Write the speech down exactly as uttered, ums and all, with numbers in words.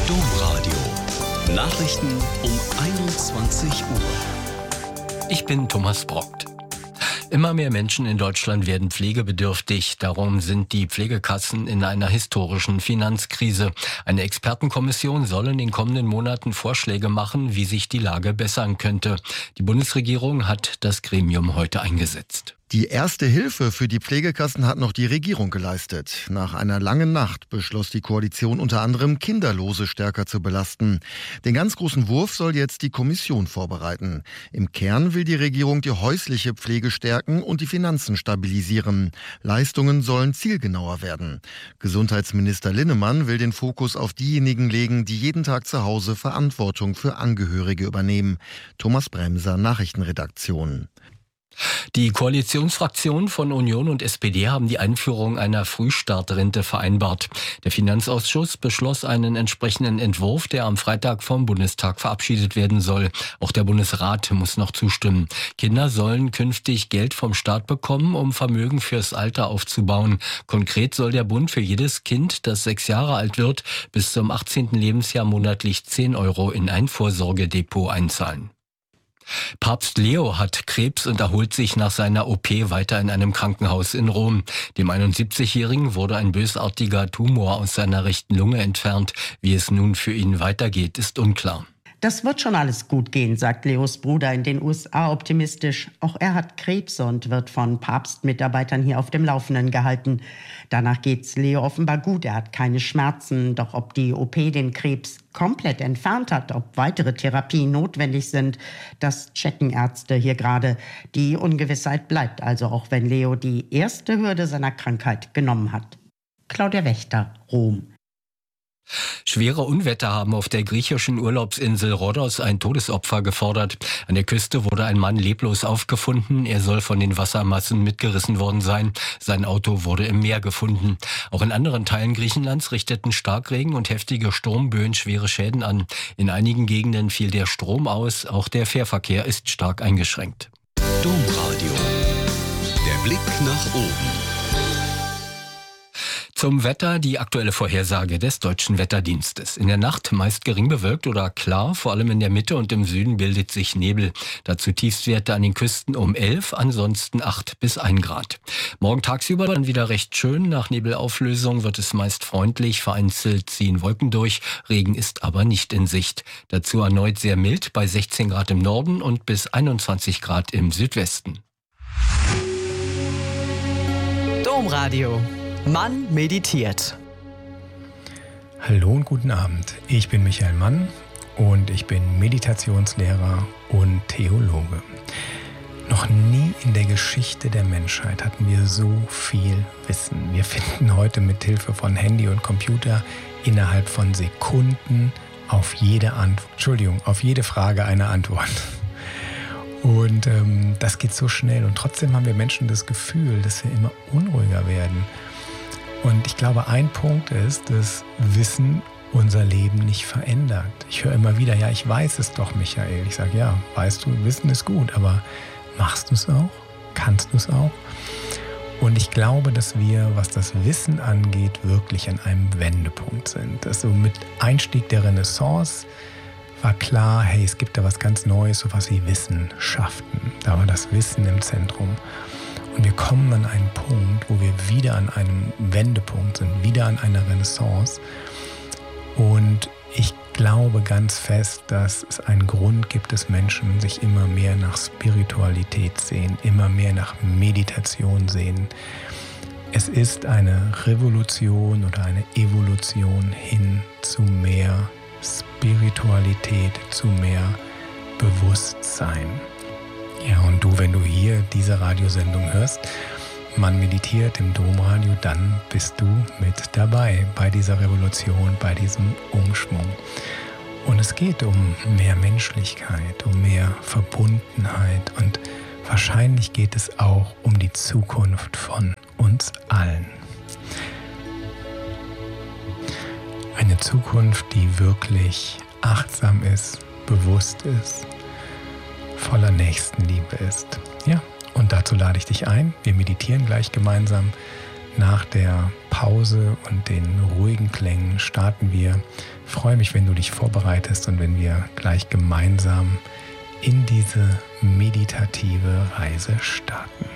Domradio. Nachrichten um einundzwanzig Uhr. Ich bin Thomas Brockt. Immer mehr Menschen in Deutschland werden pflegebedürftig. Darum sind die Pflegekassen in einer historischen Finanzkrise. Eine Expertenkommission soll in den kommenden Monaten Vorschläge machen, wie sich die Lage bessern könnte. Die Bundesregierung hat das Gremium heute eingesetzt. Die erste Hilfe für die Pflegekassen hat noch die Regierung geleistet. Nach einer langen Nacht beschloss die Koalition unter anderem, Kinderlose stärker zu belasten. Den ganz großen Wurf soll jetzt die Kommission vorbereiten. Im Kern will die Regierung die häusliche Pflege stärken und die Finanzen stabilisieren. Leistungen sollen zielgenauer werden. Gesundheitsminister Linnemann will den Fokus auf diejenigen legen, die jeden Tag zu Hause Verantwortung für Angehörige übernehmen. Thomas Bremser, Nachrichtenredaktion. Die Koalitionsfraktionen von Union und S P D haben die Einführung einer Frühstartrente vereinbart. Der Finanzausschuss beschloss einen entsprechenden Entwurf, der am Freitag vom Bundestag verabschiedet werden soll. Auch der Bundesrat muss noch zustimmen. Kinder sollen künftig Geld vom Staat bekommen, um Vermögen fürs Alter aufzubauen. Konkret soll der Bund für jedes Kind, das sechs Jahre alt wird, bis zum achtzehnten Lebensjahr monatlich zehn Euro in ein Vorsorgedepot einzahlen. Papst Leo hat Krebs und erholt sich nach seiner O P weiter in einem Krankenhaus in Rom. Dem einundsiebzigjährigen wurde ein bösartiger Tumor aus seiner rechten Lunge entfernt. Wie es nun für ihn weitergeht, ist unklar. Das wird schon alles gut gehen, sagt Leos Bruder in den U S A optimistisch. Auch er hat Krebs und wird von Papstmitarbeitern hier auf dem Laufenden gehalten. Danach geht's Leo offenbar gut. Er hat keine Schmerzen. Doch ob die O P den Krebs komplett entfernt hat, ob weitere Therapien notwendig sind, das checken Ärzte hier gerade. Die Ungewissheit bleibt also, auch wenn Leo die erste Hürde seiner Krankheit genommen hat. Claudia Wächter, Rom. Schwere Unwetter haben auf der griechischen Urlaubsinsel Rhodos ein Todesopfer gefordert. An der Küste wurde ein Mann leblos aufgefunden. Er soll von den Wassermassen mitgerissen worden sein. Sein Auto wurde im Meer gefunden. Auch in anderen Teilen Griechenlands richteten Starkregen und heftige Sturmböen schwere Schäden an. In einigen Gegenden fiel der Strom aus. Auch der Fährverkehr ist stark eingeschränkt. Domradio. Der Blick nach oben. Zum Wetter die aktuelle Vorhersage des Deutschen Wetterdienstes. In der Nacht meist gering bewölkt oder klar, vor allem in der Mitte und im Süden bildet sich Nebel. Dazu Tiefstwerte an den Küsten um elf, ansonsten acht bis ein Grad. Morgen tagsüber dann wieder recht schön. Nach Nebelauflösung wird es meist freundlich, vereinzelt ziehen Wolken durch. Regen ist aber nicht in Sicht. Dazu erneut sehr mild bei sechzehn Grad im Norden und bis einundzwanzig Grad im Südwesten. Domradio. Mann meditiert. Hallo und guten Abend. Ich bin Michael Mann und ich bin Meditationslehrer und Theologe. Noch nie in der Geschichte der Menschheit hatten wir so viel Wissen. Wir finden heute mit Hilfe von Handy und Computer innerhalb von Sekunden auf jede Antwort, Entschuldigung, auf jede Frage eine Antwort. Und ähm, das geht so schnell und trotzdem haben wir Menschen das Gefühl, dass wir immer unruhiger werden. Und ich glaube, ein Punkt ist, dass Wissen unser Leben nicht verändert. Ich höre immer wieder, ja, ich weiß es doch, Michael. Ich sage, ja, weißt du, Wissen ist gut, aber machst du es auch? Kannst du es auch? Und ich glaube, dass wir, was das Wissen angeht, wirklich an einem Wendepunkt sind. Also mit Einstieg der Renaissance war klar, hey, es gibt da was ganz Neues, so was wie Wissenschaften. Da war das Wissen im Zentrum. Und wir kommen an einen Punkt, wo wir wieder an einem Wendepunkt sind, wieder an einer Renaissance. Und ich glaube ganz fest, dass es einen Grund gibt, dass Menschen sich immer mehr nach Spiritualität sehen, immer mehr nach Meditation sehen. Es ist eine Revolution oder eine Evolution hin zu mehr Spiritualität, zu mehr Bewusstsein. Ja, und du, wenn du hier diese Radiosendung hörst, Mann meditiert im Domradio, dann bist du mit dabei bei dieser Revolution, bei diesem Umschwung. Und es geht um mehr Menschlichkeit, um mehr Verbundenheit und wahrscheinlich geht es auch um die Zukunft von uns allen. Eine Zukunft, die wirklich achtsam ist, bewusst ist, voller Nächstenliebe ist. Ja, und dazu lade ich dich ein. Wir meditieren gleich gemeinsam nach der Pause und den ruhigen Klängen starten wir. Ich freue mich, wenn du dich vorbereitest und wenn wir gleich gemeinsam in diese meditative Reise starten.